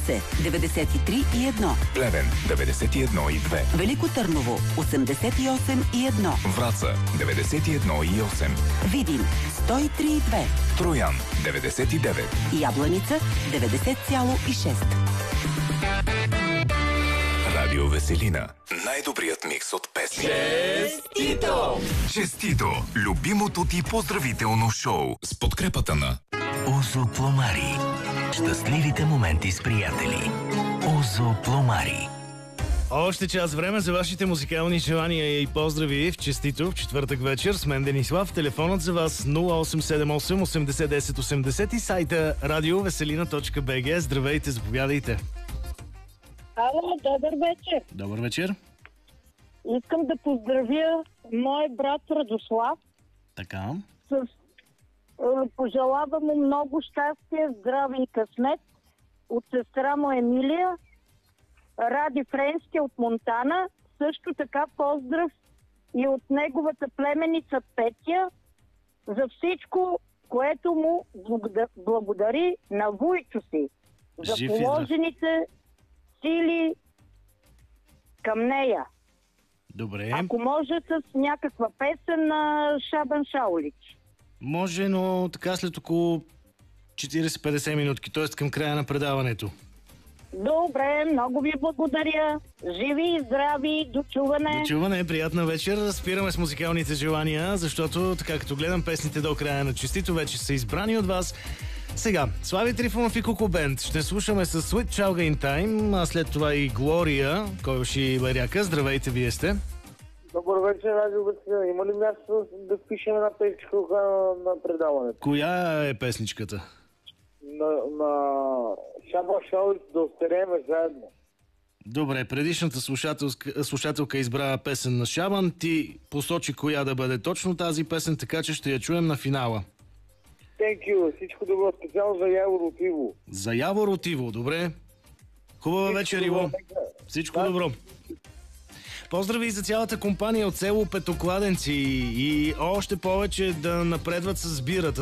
Русе 93,1, Плевен 91,2, Велико Търново 88,1, Враца 91,8, Видин 103,2, Троян 99. Ябланица 90,6. Радио Веселина. Най-добрият микс от песни. Честито! Честито! Любимото ти поздравително шоу с подкрепата на Озо Пломари. Щастливите моменти с приятели. Озо Пломари. Още час време за вашите музикални желания и поздрави в Честито в четвъртък вечер с мен Денислав. Телефонът за вас 0878 80 10 80 и сайта radiovеселина.bg. Здравейте, заповядайте. Ало, добър вечер. Добър вечер. Искам да поздравя мой брат Радослав. Така. Пожелавам му много щастие, здраве и късмет от сестра му Емилия, Ради Френски от Монтана. Също така поздрав и от неговата племеница Петя за всичко, което му благодари на вуйчо си. За Жив и здрав. положените сили към нея. Добре. Ако може с някаква песен на Шабан Шаулич. Може, но така след около 40-50 минутки, т.е. към края на предаването. Добре, много ви благодаря. Живи и здрави, до чуване. До чуване, приятна вечер. Спираме с музикалните желания, защото така като гледам песните до края на Честито, вече са избрани от вас. Сега, Слави Трифонов и Куку Бенд. Ще слушаме с Sweet Chalga in Time, а след това и Глория, Койоши Баряка. Здравейте, вие сте. Добър вечер, Радио Веселина. Има ли място да впишем една песничка на предаването? Коя е песничката? На Шаба Шаулич да остереме заедно. Добре, предишната слушателка избра песен на Шабан. Ти посочи коя да бъде точно тази песен, така че ще я чуем на финала. Thank you. Всичко добро. Специално за Явор от Иво. За Явор от Иво, добре. Хубава вечер, Иво. Всичко добро. Поздрави за цялата компания от село Петокладенци и още повече да напредват с бирата.